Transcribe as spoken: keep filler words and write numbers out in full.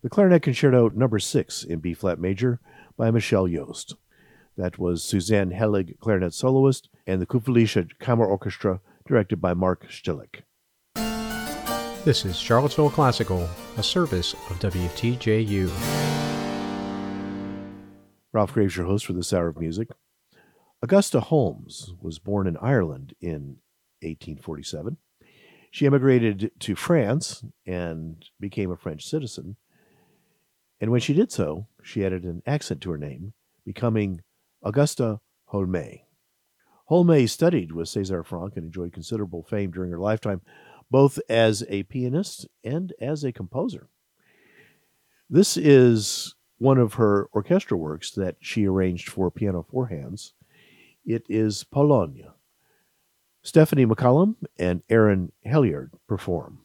The Clarinet Concerto Number Six in B-flat major by Michel Yost. That was Suzanne Hellig, clarinet soloist, and the Kufalische Kammer Orchestra, directed by Mark Stilick. This is Charlottesville Classical, a service of W T J U. Ralph Graves, your host for this hour of music. Augusta Holmes was born in Ireland in eighteen forty-seven. She emigrated to France and became a French citizen. And when she did so, she added an accent to her name, becoming Augusta Holme. Holme studied with César Franck and enjoyed considerable fame during her lifetime, both as a pianist and as a composer. This is one of her orchestral works that she arranged for piano four hands. It is Pologne. Stephanie McCollum and Aaron Helyard perform.